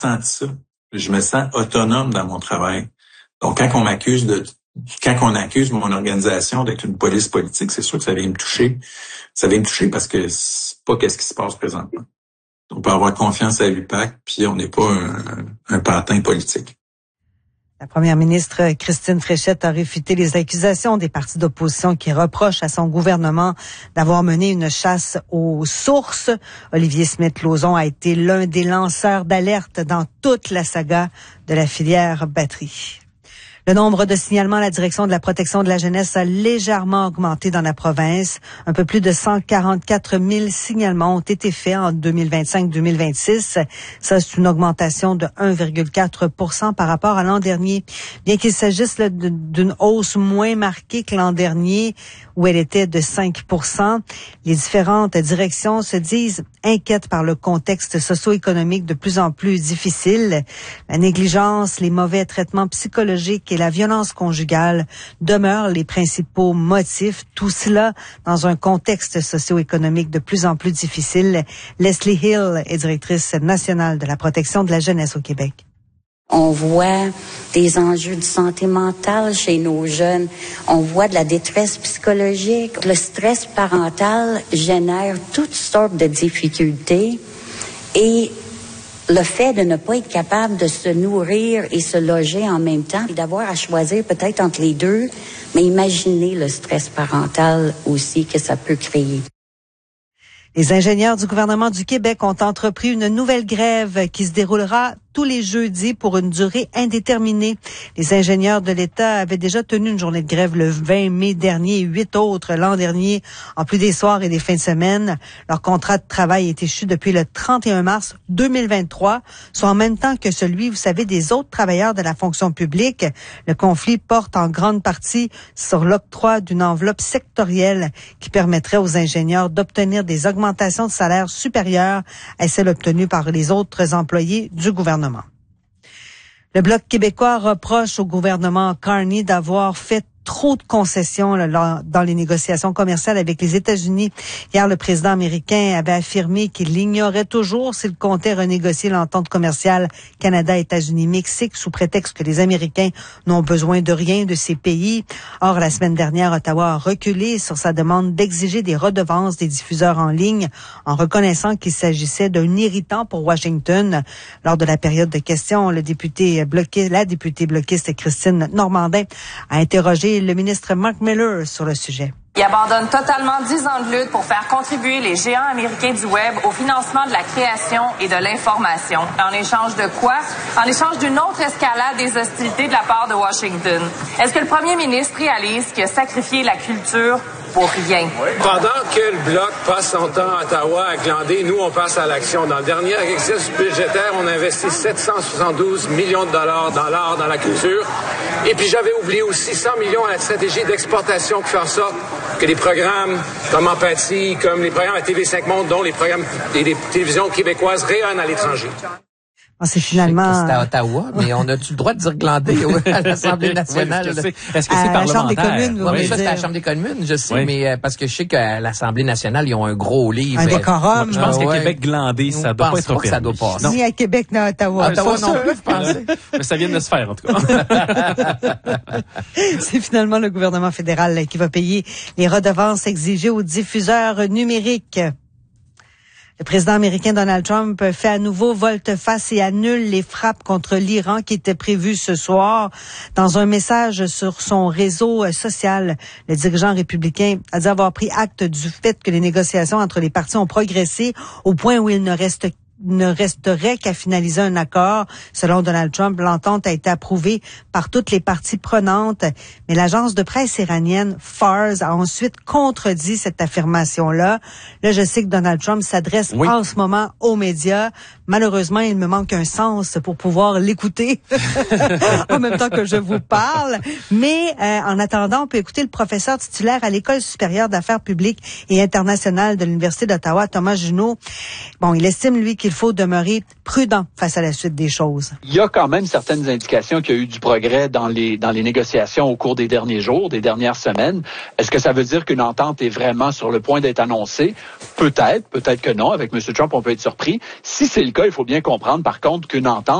senti ça. Je me sens autonome dans mon travail. Donc, quand on accuse mon organisation d'être une police politique, c'est sûr que ça vient me toucher. Ça vient me toucher parce que c'est pas qu'est-ce qui se passe présentement. On peut avoir confiance à l'UPAC, puis on n'est pas un pantin politique. La première ministre Christine Fréchette a réfuté les accusations des partis d'opposition qui reprochent à son gouvernement d'avoir mené une chasse aux sources. Olivier Smith-Lauzon a été l'un des lanceurs d'alerte dans toute la saga de la filière batterie. Le nombre de signalements à la direction de la protection de la jeunesse a légèrement augmenté dans la province. Un peu plus de 144 000 signalements ont été faits en 2025-2026. Ça, c'est une augmentation de 1,4 % par rapport à l'an dernier. Bien qu'il s'agisse d'une hausse moins marquée que l'an dernier, où elle était de 5 %, les différentes directions se disent inquiètes par le contexte socio-économique de plus en plus difficile. La négligence, les mauvais traitements psychologiques et la violence conjugale demeurent les principaux motifs. Tout cela dans un contexte socio-économique de plus en plus difficile. Leslie Hill est directrice nationale de la protection de la jeunesse au Québec. On voit des enjeux de santé mentale chez nos jeunes. On voit de la détresse psychologique. Le stress parental génère toutes sortes de difficultés. Et le fait de ne pas être capable de se nourrir et se loger en même temps, et d'avoir à choisir peut-être entre les deux, mais imaginez le stress parental aussi que ça peut créer. Les ingénieurs du gouvernement du Québec ont entrepris une nouvelle grève qui se déroulera tous les jeudis pour une durée indéterminée. Les ingénieurs de l'État avaient déjà tenu une journée de grève le 20 mai dernier et 8 autres l'an dernier, en plus des soirs et des fins de semaine. Leur contrat de travail est échu depuis le 31 mars 2023, soit en même temps que celui, vous savez, des autres travailleurs de la fonction publique. Le conflit porte en grande partie sur l'octroi d'une enveloppe sectorielle qui permettrait aux ingénieurs d'obtenir des augmentations de salaire supérieures à celles obtenues par les autres employés du gouvernement. Le Bloc québécois reproche au gouvernement Carney d'avoir fait trop de concessions dans les négociations commerciales avec les États-Unis. Hier, le président américain avait affirmé qu'il ignorait toujours s'il comptait renégocier l'entente commerciale Canada-États-Unis-Mexique sous prétexte que les Américains n'ont besoin de rien de ces pays. Or, la semaine dernière, Ottawa a reculé sur sa demande d'exiger des redevances des diffuseurs en ligne en reconnaissant qu'il s'agissait d'un irritant pour Washington. Lors de la période de questions, la députée bloquiste Christine Normandin a interrogé le ministre Mark Miller sur le sujet. Il abandonne totalement 10 ans de lutte pour faire contribuer les géants américains du Web au financement de la création et de l'information. En échange de quoi? En échange d'une autre escalade des hostilités de la part de Washington. Est-ce que le premier ministre réalise qu'il a sacrifié la culture pour rien? Pendant que le Bloc passe son temps à Ottawa à glander, nous, on passe à l'action. Dans le dernier exercice budgétaire, on a investi 772 millions de dollars dans l'art, dans la culture. Et puis, j'avais oublié aussi 100 millions à la stratégie d'exportation qui fait en sorte que les programmes comme Empathie, comme les programmes à TV5 Monde, dont les programmes des télévisions québécoises rayonnent à l'étranger. C'est finalement... C'est à Ottawa, mais on a-tu le droit de dire glander à l'Assemblée nationale? Oui, est-ce que c'est parlementaire? La Chambre des communes, oui, ça, c'est à la Chambre des communes, je sais, mais parce que je sais qu'à l'Assemblée nationale, ils ont un gros livre. Un décorum. Je pense qu'à Québec, glander, ça doit pas être que ça doit passer. Ni à Québec, ni à Ottawa. Ottawa non plus, je pensais. Mais ça vient de se faire, en tout cas. C'est finalement le gouvernement fédéral qui va payer les redevances exigées aux diffuseurs numériques. Le président américain Donald Trump fait à nouveau volte-face et annule les frappes contre l'Iran qui étaient prévues ce soir. Dans un message sur son réseau social, le dirigeant républicain a dit avoir pris acte du fait que les négociations entre les parties ont progressé au point où il ne resterait qu'à finaliser un accord. Selon Donald Trump, l'entente a été approuvée par toutes les parties prenantes, mais l'agence de presse iranienne Fars a ensuite contredit cette affirmation-là. Là, je sais que Donald Trump s'adresse en ce moment aux médias. Malheureusement, il me manque un sens pour pouvoir l'écouter en même temps que je vous parle. Mais en attendant, on peut écouter le professeur titulaire à l'École supérieure d'affaires publiques et internationales de l'Université d'Ottawa, Thomas Junot. Bon, il estime, lui, qu'il qu'il faut demeurer prudent face à la suite des choses. Il y a quand même certaines indications qu'il y a eu du progrès dans les négociations au cours des derniers jours, des dernières semaines. Est-ce que ça veut dire qu'une entente est vraiment sur le point d'être annoncée? Peut-être que non. Avec M. Trump, on peut être surpris. Si c'est le cas, il faut bien comprendre, par contre, qu'une entente